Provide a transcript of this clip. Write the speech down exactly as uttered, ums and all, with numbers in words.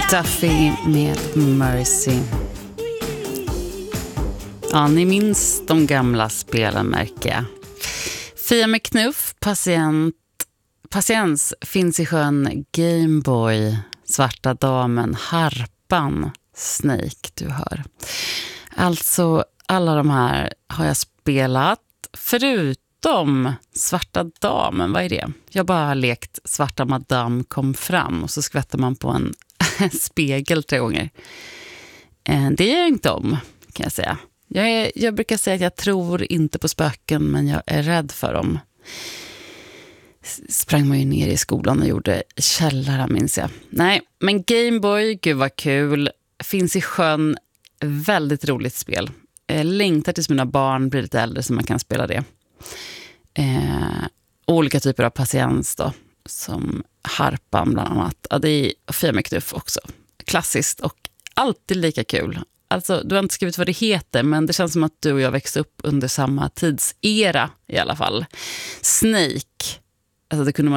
Duffy med Mercy. Ja, ni minns de gamla spelen, märker jag. Fia med knuff, patient, patiens finns i sjön, Gameboy, Svarta damen, Harpan, Snake, du hör. Alltså, alla de här har jag spelat, förutom Svarta damen, vad är det? Jag bara har lekt Svarta madame kom fram och så skvätter man på en spegel tre gånger. Det gör jag inte om, kan jag säga. Jag, är, jag brukar säga att jag tror inte på spöken, men jag är rädd för dem. Sprang man ju ner i skolan och gjorde källare, minns jag. Nej, men Gameboy, gud vad kul. Finns i sjön, väldigt roligt spel. Jag längtar tills mina barn blir lite äldre så man kan spela det. Eh, olika typer av patiens då, som Harpan bland annat. Ja, det är Fia med knuff också. Klassiskt och alltid lika kul. Alltså, du har inte skrivit vad det heter, men det känns som att du och jag växte upp under samma tidsera i alla fall. Snake. Alltså, det kunde man